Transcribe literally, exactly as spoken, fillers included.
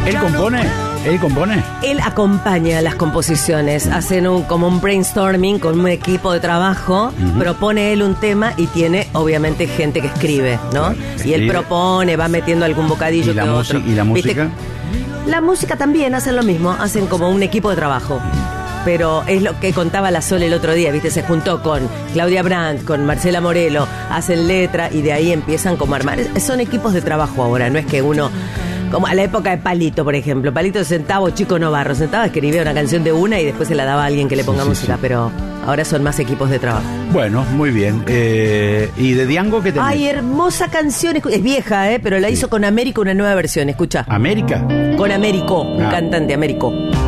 ¿Él compone? ¿Él compone? Él acompaña las composiciones, hacen un, como un brainstorming con un equipo de trabajo, uh-huh. propone él un tema y tiene obviamente gente que escribe, ¿no? Escribe. Y él propone, va metiendo algún bocadillo ¿Y la que música, otro. ¿Y la música? ¿Viste? La música también hacen lo mismo, hacen como un equipo de trabajo. Pero es lo que contaba la Sol el otro día, ¿viste? Se juntó con Claudia Brandt, con Marcela Morelo, hacen letra y de ahí empiezan como a armar. Son equipos de trabajo ahora, no es que uno... Como a la época de Palito, por ejemplo. Palito sentaba, o Chico Novarro, sentaba, escribía una canción de una y después se la daba a alguien que le ponga sí, música, sí. Pero ahora son más equipos de trabajo. Bueno, muy bien. Eh, ¿Y de Diango qué tenés? Ay, hermosa canción. Es vieja, ¿eh? Pero la sí. hizo con Américo una nueva versión, escucha. ¿América? Con Américo, un ah. cantante, Américo.